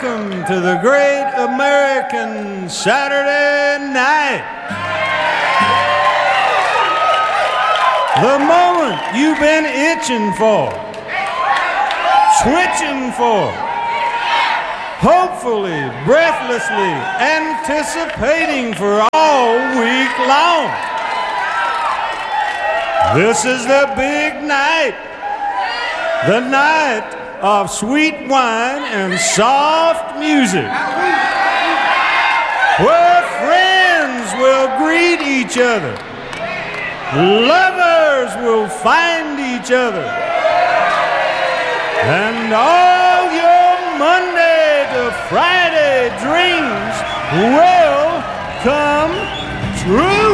welcome to the great American Saturday night. The moment you've been itching for, switching for, hopefully, breathlessly anticipating for all week long. This is the big night, the night of sweet wine and soft music, where friends will greet each other, lovers will find each other, and all your Monday to Friday dreams will come true.